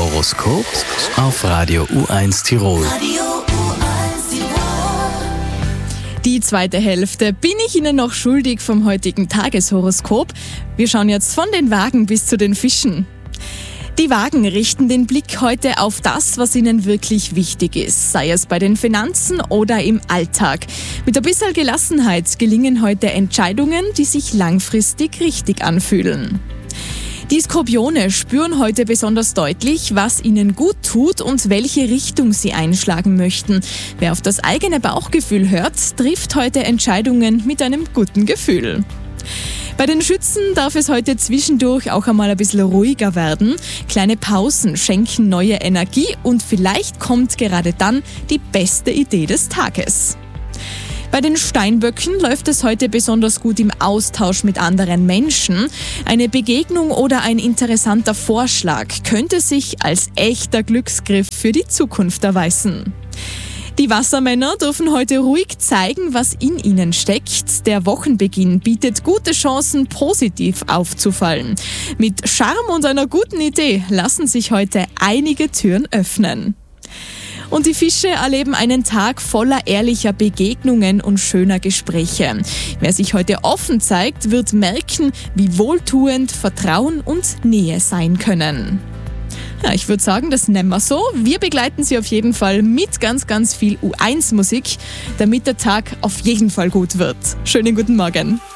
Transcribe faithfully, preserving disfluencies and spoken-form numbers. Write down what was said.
Horoskop auf Radio U eins Tirol. Die zweite Hälfte bin ich Ihnen noch schuldig vom heutigen Tageshoroskop. Wir schauen jetzt von den Wagen bis zu den Fischen. Die Wagen richten den Blick heute auf das, was ihnen wirklich wichtig ist, sei es bei den Finanzen oder im Alltag. Mit ein bisschen Gelassenheit gelingen heute Entscheidungen, die sich langfristig richtig anfühlen. Die Skorpione spüren heute besonders deutlich, was ihnen gut tut und welche Richtung sie einschlagen möchten. Wer auf das eigene Bauchgefühl hört, trifft heute Entscheidungen mit einem guten Gefühl. Bei den Schützen darf es heute zwischendurch auch einmal ein bisschen ruhiger werden. Kleine Pausen schenken neue Energie und vielleicht kommt gerade dann die beste Idee des Tages. Bei den Steinböcken läuft es heute besonders gut im Austausch mit anderen Menschen. Eine Begegnung oder ein interessanter Vorschlag könnte sich als echter Glücksgriff für die Zukunft erweisen. Die Wassermänner dürfen heute ruhig zeigen, was in ihnen steckt. Der Wochenbeginn bietet gute Chancen, positiv aufzufallen. Mit Charme und einer guten Idee lassen sich heute einige Türen öffnen. Und die Fische erleben einen Tag voller ehrlicher Begegnungen und schöner Gespräche. Wer sich heute offen zeigt, wird merken, wie wohltuend Vertrauen und Nähe sein können. Ja, ich würde sagen, das nehmen wir so. Wir begleiten Sie auf jeden Fall mit ganz, ganz viel U eins Musik, damit der Tag auf jeden Fall gut wird. Schönen guten Morgen.